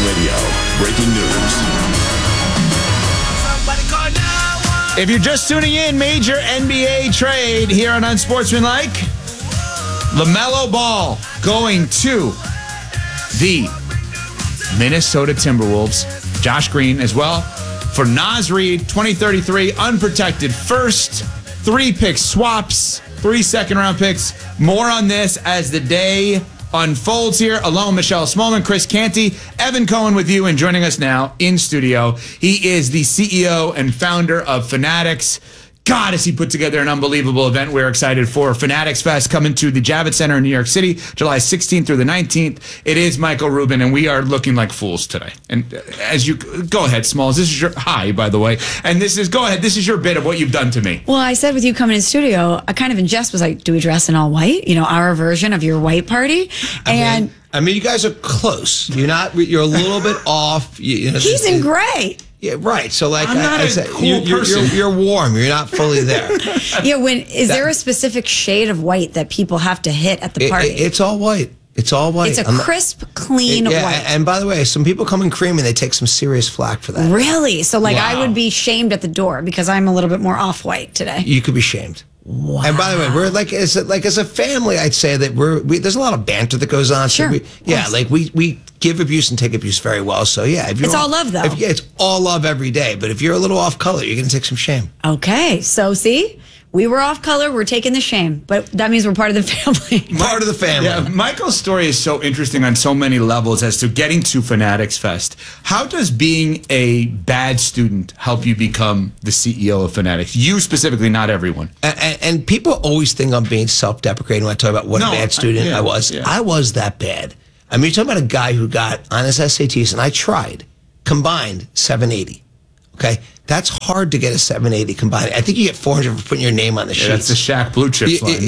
Radio. Breaking news. If you're just tuning in, major NBA trade here on Unsportsmanlike. LaMelo Ball going to the Minnesota Timberwolves. Josh Green as well. For Naz Reid, 2033, unprotected first, 3 pick swaps, 3 second-round picks. More on this as the day unfolds here. Along Michelle Smallman, Chris Canty, Evan Cohen with you, and joining us now in studio. He is the CEO and founder of Fanatics. God, has he put together an unbelievable event we're excited for. Fanatics Fest coming to the Javits Center in New York City, July 16th through the 19th. It is Michael Rubin, and we are looking like fools today. And as you go ahead, Smalls, this is your hi, by the way. And this is this is your bit of what you've done to me. Well, I said with you coming in studio, I kind of in jest was like, do we dress in all white? You know, our version of your white party. I mean, you guys are close. You're a little bit off. He's in gray. Yeah, right. So, like I said, you're warm. You're not fully there. Yeah. Is there a specific shade of white that people have to hit at the party? It's all white. It's all white. It's a crisp, clean white. And by the way, some people come in cream and they take some serious flack for that. Really? So, wow. I would be shamed at the door because I'm a little bit more off-white today. You could be shamed. Wow. And by the way, we're as a family, I'd say that there's a lot of banter that goes on. Sure. So we give abuse and take abuse very well. So yeah, it's all love though. It's all love every day. But if you're a little off color, you're going to take some shame. Okay. So see, we were off color. We're taking the shame, but that means we're part of the family. Part of the family. Yeah, Michael's story is so interesting on so many levels as to getting to Fanatics Fest. How does being a bad student help you become the CEO of Fanatics? You specifically, not everyone. And people always think I'm being self-deprecating when I talk about what a bad student I was. Yeah. I was that bad. I mean, you're talking about a guy who got on his SATs, and I tried, combined 780. Okay? That's hard to get a 780 combined. I think you get 400 for putting your name on the sheet. That's the Shaq Blue Chips line.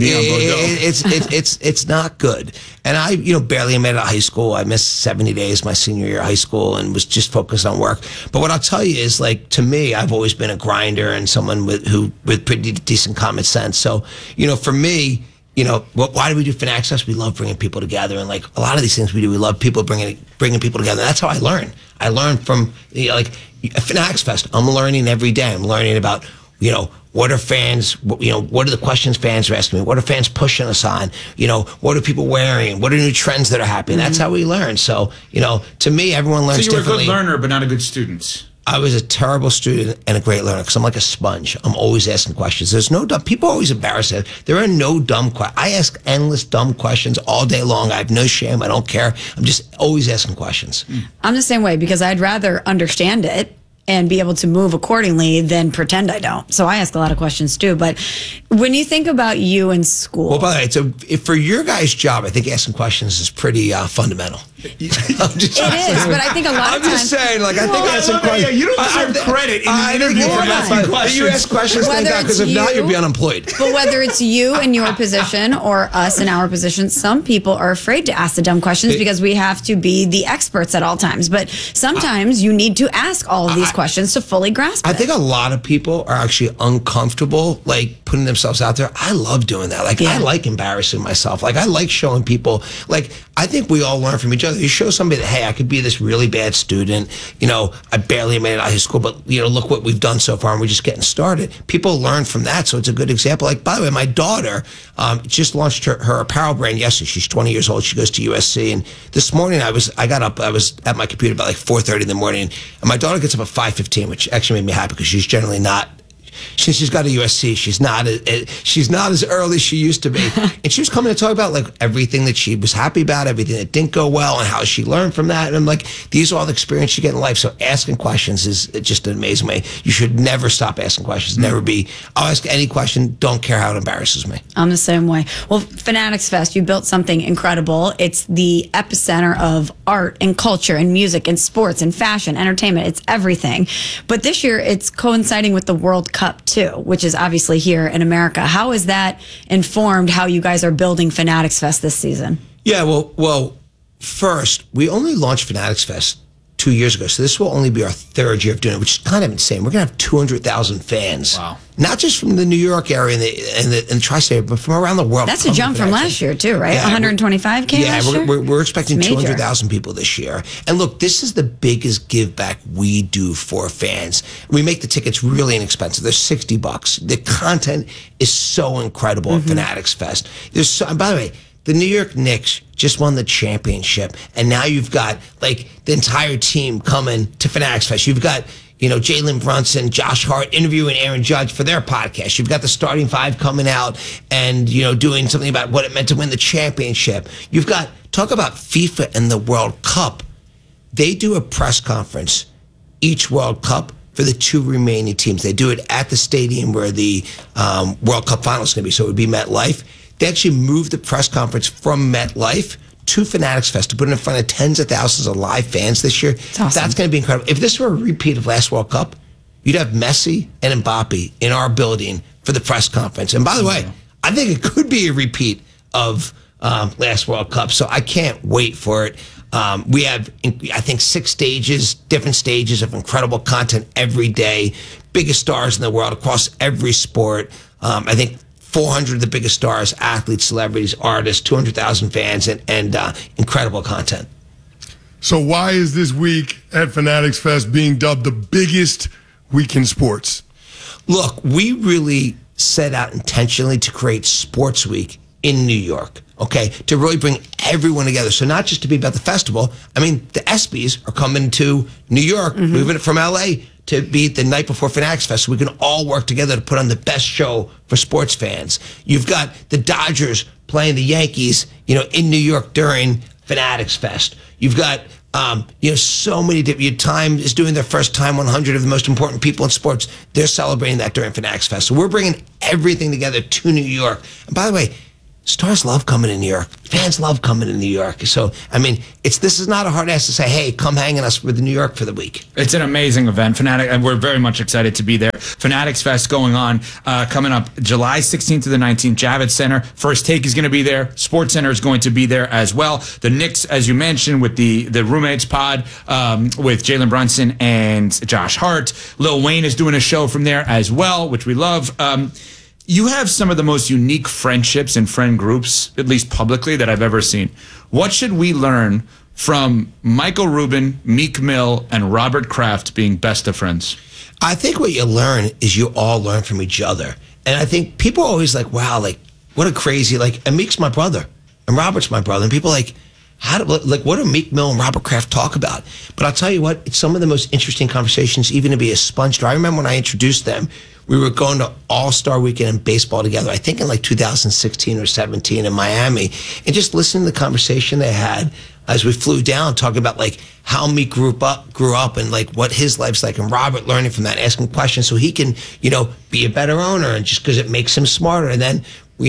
It's not good. And I, barely made it out of high school. I missed 70 days my senior year of high school and was just focused on work. But what I'll tell you is, to me, I've always been a grinder and someone with pretty decent common sense. So, for me, why do we do Fanatics Fest? We love bringing people together, and a lot of these things we do, we love people bringing people together. And that's how I learn. I learn from Fanatics Fest. I'm learning every day. I'm learning about what are fans, what are the questions fans are asking me? What are fans pushing us on? What are people wearing? What are new trends that are happening? That's how we learn. So to me, everyone learns differently. So you were a good learner, but not a good student. I was a terrible student and a great learner because I'm like a sponge. I'm always asking questions. There's no dumb. People are always embarrassed. There are no dumb questions. I ask endless dumb questions all day long. I have no shame. I don't care. I'm just always asking questions. I'm the same way because I'd rather understand it and be able to move accordingly than pretend I don't. So I ask a lot of questions too. But when you think about you in school. Well, by the way, for your guys' job, I think asking questions is pretty fundamental. It is, but I think a lot of times. I'm just saying, I think asking questions. Yeah, you don't deserve credit in the interview for asking questions. You ask questions, thank God, because if not, you'll be unemployed. But whether it's you in your position or us in our position, some people are afraid to ask the dumb questions because we have to be the experts at all times. But sometimes you need to ask all of these questions to fully grasp it. I think a lot of people are actually uncomfortable, putting themselves out there. I love doing that. I like embarrassing myself. I like showing people. I think we all learn from each other. You show somebody that, hey, I could be this really bad student. I barely made it out of high school, but look what we've done so far, and we're just getting started. People learn from that, so it's a good example. By the way, my daughter just launched her apparel brand yesterday. She's 20 years old. She goes to USC, and this morning I was at my computer about 4:30 in the morning, and my daughter gets up at 5:15, which actually made me happy because she's generally not. Since she's got a USC, she's not as early as she used to be. And she was coming to talk about everything that she was happy about, everything that didn't go well, and how she learned from that. And I'm like, these are all the experience you get in life. So asking questions is just an amazing way. You should never stop asking questions. Never be, I'll ask any question, don't care how it embarrasses me. I'm the same way. Well, Fanatics Fest, you built something incredible. It's the epicenter of art and culture and music and sports and fashion, entertainment. It's everything. But this year, it's coinciding with the World Cup too, which is obviously here in America. How has that informed how you guys are building Fanatics Fest this season? Yeah, well, first, we only launched Fanatics Fest 2 years ago. So this will only be our third year of doing it, which is kind of insane. We're going to have 200,000 fans. Wow. Not just from the New York area and the tri-state area, but from around the world. That's a jump from last year, too, right? Yeah, 125K last year? We're expecting It's major. 200,000 people this year. And look, this is the biggest give back we do for fans. We make the tickets really inexpensive. They're $60. The content is so incredible at Fanatics Fest. And by the way, the New York Knicks just won the championship, and now you've got like the entire team coming to Fanatics Fest. You've got, Jalen Brunson, Josh Hart interviewing Aaron Judge for their podcast. You've got the starting five coming out and, doing something about what it meant to win the championship. You've got, talk about FIFA and the World Cup. They do a press conference each World Cup for the two remaining teams. They do it at the stadium where the World Cup final is going to be. So it would be MetLife. They actually moved the press conference from MetLife to Fanatics Fest to put it in front of tens of thousands of live fans this year. Awesome. That's going to be incredible. If this were a repeat of last World Cup, you'd have Messi and Mbappe in our building for the press conference. And by the way, I think it could be a repeat of last World Cup. So I can't wait for it. We have, I think, 6 stages, different stages of incredible content every day. Biggest stars in the world across every sport. I think 400 of the biggest stars, athletes, celebrities, artists, 200,000 fans, and incredible content. So why is this week at Fanatics Fest being dubbed the biggest week in sports? Look, we really set out intentionally to create Sports Week in New York, okay, to really bring everyone together. So not just to be about the festival. I mean, the ESPYs are coming to New York, moving it from LA to be the night before Fanatics Fest, so we can all work together to put on the best show for sports fans. You've got the Dodgers playing the Yankees, in New York during Fanatics Fest. You've got, so many different. Time is doing their first time 100 of the most important people in sports. They're celebrating that during Fanatics Fest. So we're bringing everything together to New York. And by the way, stars love coming to New York. Fans love coming to New York. So, I mean, this is not a hard ask to say, hey, come hang in us with New York for the week. It's an amazing event, and we're very much excited to be there. Fanatics Fest going on, coming up July 16th to the 19th, Javits Center. First Take is going to be there. Sports Center is going to be there as well. The Knicks, as you mentioned, with the Roommates pod with Jalen Brunson and Josh Hart. Lil Wayne is doing a show from there as well, which we love. You have some of the most unique friendships and friend groups, at least publicly, that I've ever seen. What should we learn from Michael Rubin, Meek Mill, and Robert Kraft being best of friends? I think what you learn is you all learn from each other. And I think people are always like, wow, like, what a crazy, and Meek's my brother, and Robert's my brother. And people are like, what do Meek Mill and Robert Kraft talk about? But I'll tell you what, it's some of the most interesting conversations, even to be a sponge to. I remember when I introduced them, we were going to All-Star Weekend in baseball together, I think in 2016 or 17 in Miami, and just listening to the conversation they had as we flew down, talking about how Meek grew up and what his life's like, and Robert learning from that, asking questions so he can, be a better owner, and just because it makes him smarter. And then,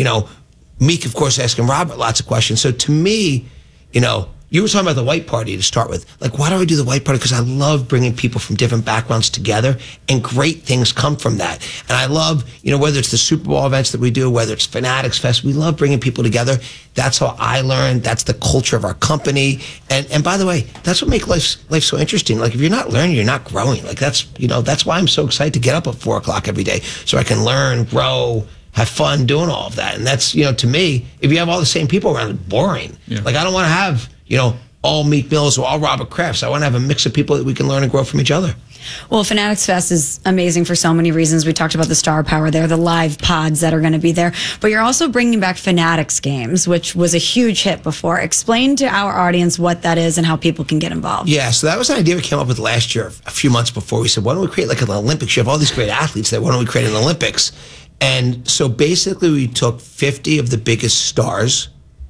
Meek, of course, asking Robert lots of questions. So to me, you were talking about the white party to start with. Why do I do the white party? Because I love bringing people from different backgrounds together, and great things come from that. And I love, whether it's the Super Bowl events that we do, whether it's Fanatics Fest, we love bringing people together. That's how I learn. That's the culture of our company. And by the way, that's what makes life so interesting. If you're not learning, you're not growing. That's why I'm so excited to get up at 4 o'clock every day, so I can learn, grow, have fun doing all of that. And that's, to me, if you have all the same people around, it's boring. Yeah. I don't want to have, all Meek Mills or all Robert Krafts. I want to have a mix of people that we can learn and grow from each other. Well, Fanatics Fest is amazing for so many reasons. We talked about the star power there, the live pods that are going to be there. But you're also bringing back Fanatics Games, which was a huge hit before. Explain to our audience what that is and how people can get involved. Yeah, so that was an idea we came up with last year, a few months before. We said, why don't we create an Olympics? You have all these great athletes there. Why don't we create an Olympics? And so basically we took 50 of the biggest stars,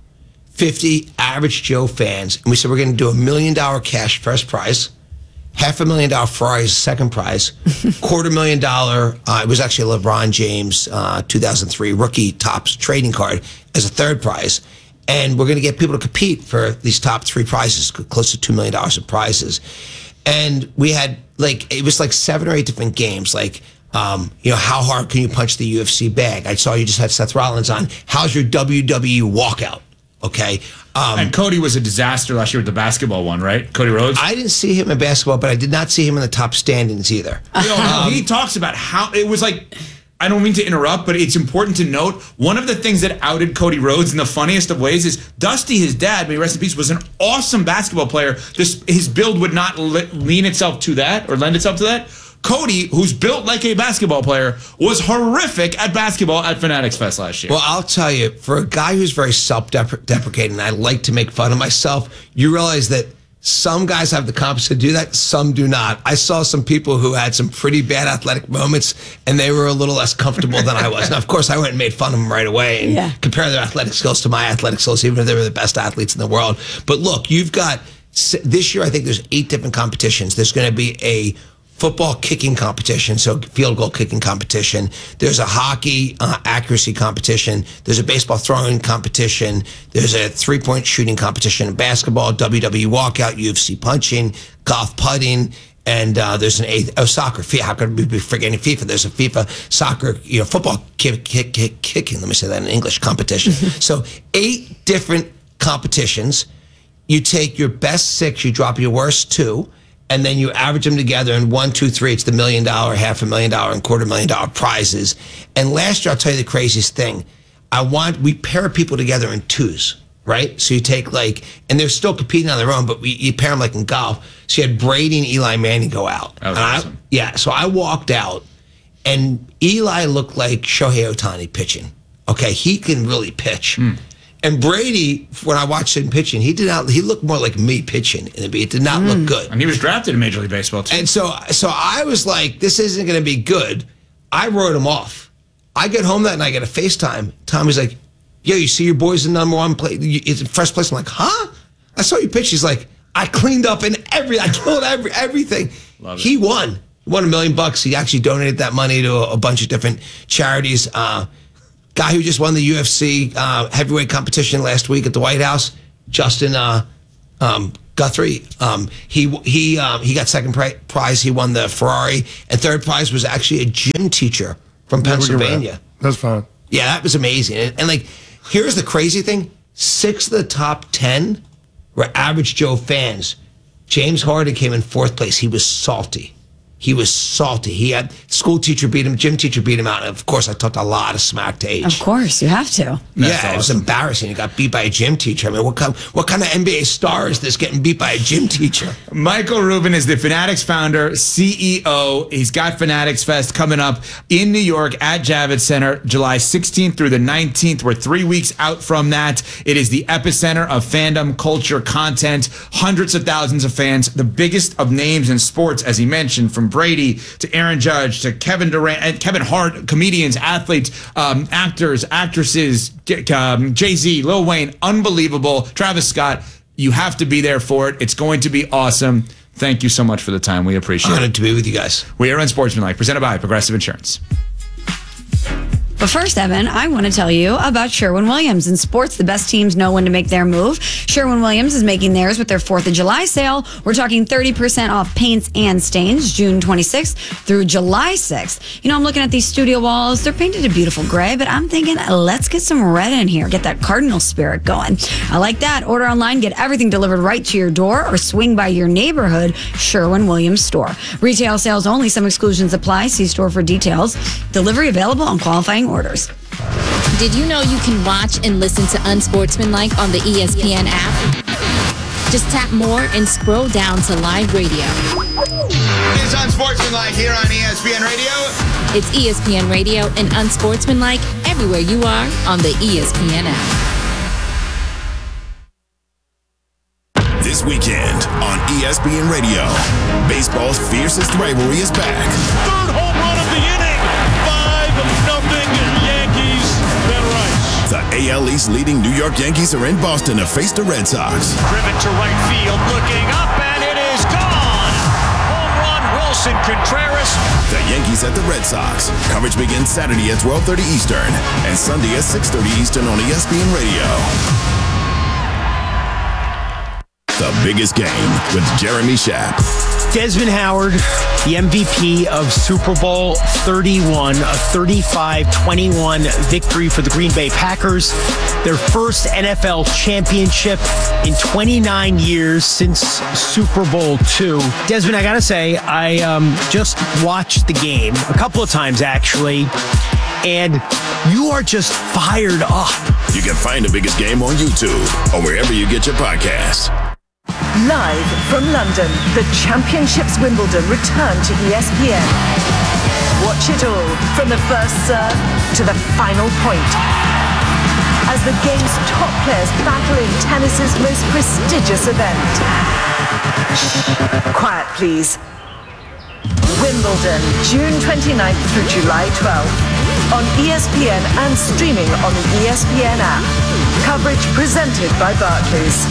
50 average Joe fans, and we said we're going to do $1 million cash first prize, $500,000 Ferrari second prize, $250,000. It was actually a LeBron James 2003 rookie Topps trading card as a third prize, and we're going to get people to compete for these top 3 prizes, close to $2 million of prizes. And we had it was 7 or 8 different games, how hard can you punch the UFC bag? I saw you just had Seth Rollins on. How's your WWE walkout? Okay. And Cody was a disaster last year with the basketball one, right? Cody Rhodes? I didn't see him in basketball, but I did not see him in the top standings either. He talks about how it was like, I don't mean to interrupt, but it's important to note, one of the things that outed Cody Rhodes in the funniest of ways is Dusty, his dad, may he rest in peace, was an awesome basketball player. His build would not lean itself to that or lend itself to that. Cody, who's built like a basketball player, was horrific at basketball at Fanatics Fest last year. Well, I'll tell you, for a guy who's very self-deprecating, and I like to make fun of myself, you realize that some guys have the confidence to do that, some do not. I saw some people who had some pretty bad athletic moments, and they were a little less comfortable than I was. Now, of course, I went and made fun of them right away and compared their athletic skills to my athletic skills, even if they were the best athletes in the world. But look, you've got, this year, I think there's 8 different competitions. There's going to be a football kicking competition, so field goal kicking competition. There's a hockey accuracy competition. There's a baseball throwing competition. There's a 3-point shooting competition. Basketball, WWE walkout, UFC punching, golf putting, and there's an 8th, soccer. How could we be forgetting FIFA? There's a FIFA soccer, football kicking. Let me say that in English, competition. So 8 different competitions. You take your best 6, you drop your worst 2. And then you average them together, and 1, 2, 3, it's the $1 million, $500,000, and $250,000 prizes. And last year, I'll tell you the craziest thing. We pair people together in 2s, right? So you take and they're still competing on their own, but you pair them like in golf. So you had Brady and Eli Manning go out. That was awesome. So I walked out, and Eli looked like Shohei Ohtani pitching. Okay, he can really pitch. And Brady, when I watched him pitching, he looked more like me pitching in the beat. It did not look good. And he was drafted in Major League Baseball, too. And so I was like, this isn't going to be good. I wrote him off. I get home that night, I get a FaceTime. Tommy's like, yo, you see your boy's in #1 play. It's in first place. I'm like, huh? I saw you pitch. He's like, I cleaned up I killed everything. Love it. He won. He won $1 million. He actually donated that money to a bunch of different charities. Guy who just won the UFC heavyweight competition last week at the White House, Justin Guthrie. He got second prize. He won the Ferrari, and third prize was actually a gym teacher from Pennsylvania. That's fine. Yeah, that was amazing. And here's the crazy thing: 6 of the top 10 were average Joe fans. James Harden came in 4th place. He was salty. He had school teacher beat him, gym teacher beat him out. And of course, I talked a lot of smack to H. Of course, you have to. It was embarrassing. He got beat by a gym teacher. I mean, what kind of NBA star is this getting beat by a gym teacher? Michael Rubin is the Fanatics founder, CEO. He's got Fanatics Fest coming up in New York at Javits Center, July 16th through the 19th. We're 3 weeks out from that. It is the epicenter of fandom, culture, content, hundreds of thousands of fans, the biggest of names in sports, as he mentioned, from Brady to Aaron Judge to Kevin Durant and Kevin Hart, comedians, athletes, actors, actresses, Jay-Z, Lil Wayne, unbelievable. Travis Scott, you have to be there for it. It's going to be awesome. Thank you so much for the time. We appreciate it. Honored to be with you guys. We are Unsportsmanlike, presented by Progressive Insurance. But first, Evan, I want to tell you about Sherwin-Williams. In sports, the best teams know when to make their move. Sherwin-Williams is making theirs with their 4th of July sale. We're talking 30% off paints and stains, June 26th through July 6th. I'm looking at these studio walls. They're painted a beautiful gray, but I'm thinking, let's get some red in here. Get that Cardinal spirit going. I like that. Order online, get everything delivered right to your door, or swing by your neighborhood Sherwin-Williams store. Retail sales only. Some exclusions apply. See store for details. Delivery available on qualifying orders. Did you know you can watch and listen to Unsportsmanlike on the ESPN app? Just tap more and scroll down to live radio. It's Unsportsmanlike here on ESPN Radio. It's ESPN Radio and Unsportsmanlike everywhere you are on the ESPN app. This weekend on ESPN Radio, baseball's fiercest rivalry is back. Third home run of the inning. 5-0 Yankees. Ben Rice. The AL East leading New York Yankees are in Boston to face the Red Sox. Driven to right field, looking up, and it is gone. Home run, Wilson Contreras. The Yankees at the Red Sox. Coverage begins Saturday at 12:30 Eastern and Sunday at 6:30 Eastern on ESPN Radio. The Biggest Game with Jeremy Schaap. Desmond Howard, the MVP of Super Bowl 31, a 35-21 victory for the Green Bay Packers. Their first NFL championship in 29 years since Super Bowl II. Desmond, I gotta say, I just watched the game a couple of times, actually, and you are just fired up. You can find The Biggest Game on YouTube or wherever you get your podcasts. Live from London, the Championships Wimbledon return to ESPN. Watch it all from the first serve to the final point, as the game's top players battle in tennis's most prestigious event. Shh, quiet please. Wimbledon, June 29th through July 12th, on ESPN and streaming on the ESPN app. Coverage presented by Barclays.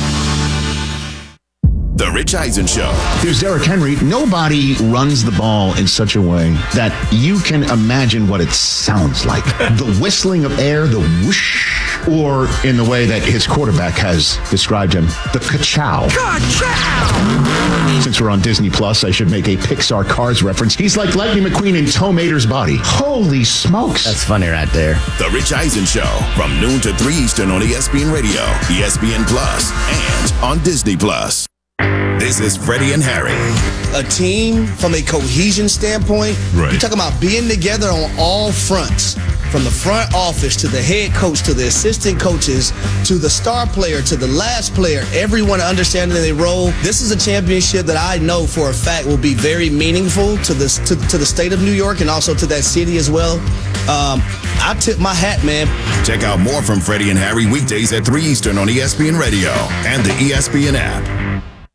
The Rich Eisen Show. Here's Derrick Henry. Nobody runs the ball in such a way that you can imagine what it sounds like. The whistling of air, the whoosh, or in the way that his quarterback has described him, the ka-chow. Ka-chow! Since we're on Disney Plus, I should make a Pixar Cars reference. He's like Lightning McQueen in Tow Mater's body. Holy smokes. That's funny right there. The Rich Eisen Show from noon to 3 Eastern on ESPN Radio, ESPN Plus, and on Disney Plus. This is Freddie and Harry. A team from a cohesion standpoint, right. You're talking about being together on all fronts, from the front office to the head coach to the assistant coaches to the star player to the last player, everyone understanding their role. This is a championship that I know for a fact will be very meaningful to the state of New York and also to that city as well. I tip my hat, man. Check out more from Freddie and Harry weekdays at 3 Eastern on ESPN Radio and the ESPN app.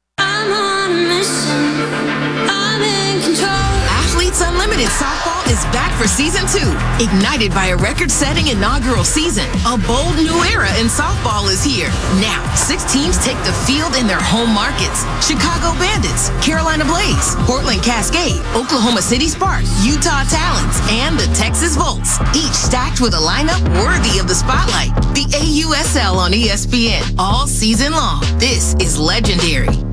Unlimited Softball is back for Season 2. Ignited by a record-setting inaugural season, a bold new era in softball is here. Now, 6 teams take the field in their home markets. Chicago Bandits, Carolina Blaze, Portland Cascade, Oklahoma City Sparks, Utah Talons, and the Texas Volts. Each stacked with a lineup worthy of the spotlight. The AUSL on ESPN all season long. This is legendary.